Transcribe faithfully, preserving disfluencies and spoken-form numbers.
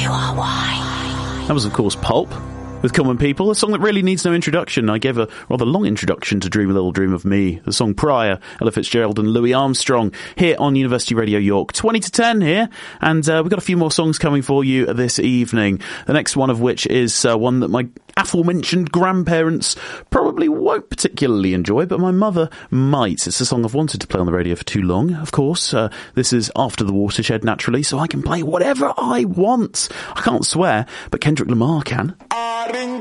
Q R Y. That was, of course, Pulp with Common People, a song that really needs no introduction. I gave a rather long introduction to Dream a Little Dream of Me, the song prior, Ella Fitzgerald and Louis Armstrong, here on University Radio York. twenty to ten here, and uh, we've got a few more songs coming for you this evening. The next one of which is uh, one that my aforementioned grandparents probably won't particularly enjoy, but my mother might. It's a song I've wanted to play on the radio for too long, of course. Uh, this is After the Watershed, naturally, so I can play whatever I want. I can't swear, but Kendrick Lamar can.